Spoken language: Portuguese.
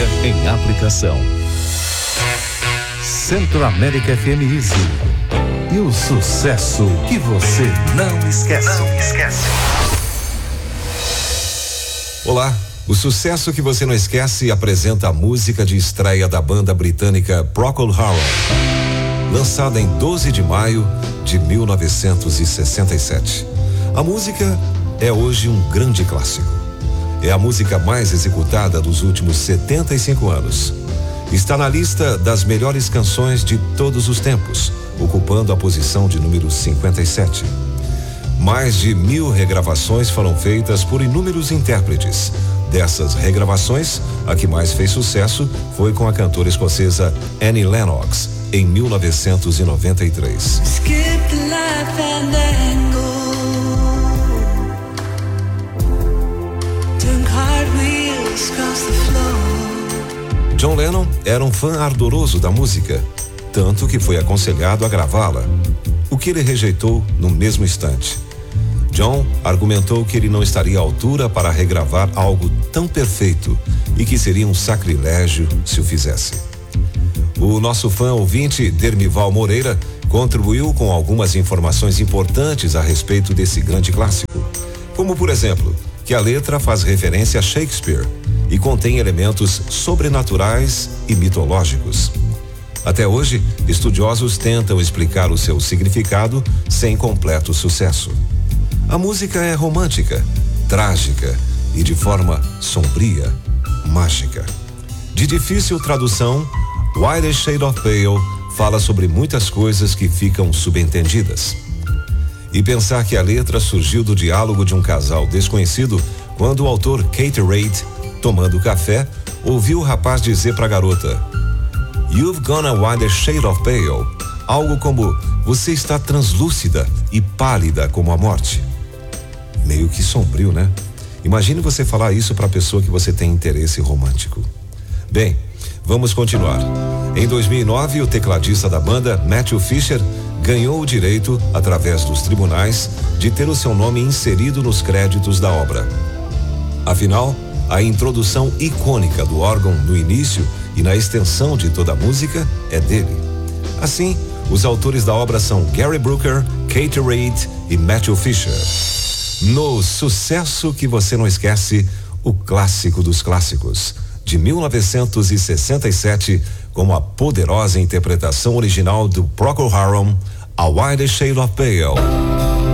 Tecnologia em aplicação. Centro América FM Easy. E o sucesso que você não esquece. Olá, o sucesso que você não esquece apresenta a música de estreia da banda britânica Procol Harum, lançada em 12 de maio de 1967. A música é hoje um grande clássico. É a música mais executada dos últimos 75 anos. Está na lista das melhores canções de todos os tempos, ocupando a posição de número 57. Mais de 1000 regravações foram feitas por inúmeros intérpretes. Dessas regravações, a que mais fez sucesso foi com a cantora escocesa Annie Lennox, em 1993. John Lennon era um fã ardoroso da música, tanto que foi aconselhado a gravá-la, o que ele rejeitou no mesmo instante. John argumentou que ele não estaria à altura para regravar algo tão perfeito e que seria um sacrilégio se o fizesse. O nosso fã ouvinte, Dermival Moreira, contribuiu com algumas informações importantes a respeito desse grande clássico, como, por exemplo, que a letra faz referência a Shakespeare e contém elementos sobrenaturais e mitológicos. Até hoje, estudiosos tentam explicar o seu significado sem completo sucesso. A música é romântica, trágica e de forma sombria, mágica. De difícil tradução, White a Shade of Pale fala sobre muitas coisas que ficam subentendidas. E pensar que a letra surgiu do diálogo de um casal desconhecido quando o autor Kate Reid, tomando café, ouviu o rapaz dizer para a garota: "You've gone a white shade of pale", algo como "você está translúcida e pálida como a morte". Meio que sombrio, né? Imagine você falar isso para a pessoa que você tem interesse romântico. Bem, vamos continuar. Em 2009, o tecladista da banda, Matthew Fisher, ganhou o direito, através dos tribunais, de ter o seu nome inserido nos créditos da obra. Afinal, a introdução icônica do órgão no início e na extensão de toda a música é dele. Assim, os autores da obra são Gary Brooker, Kate Reid e Matthew Fisher. No Sucesso que Você Não Esquece, o clássico dos clássicos, de 1967, com a poderosa interpretação original do Procol Harum, A White Shade of Pale.